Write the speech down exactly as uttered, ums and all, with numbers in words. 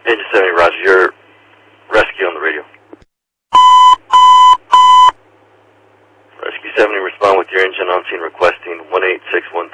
Engine seventy, roger. Your rescue on the radio. Rescue seventy, respond with your engine on scene requesting one eight six one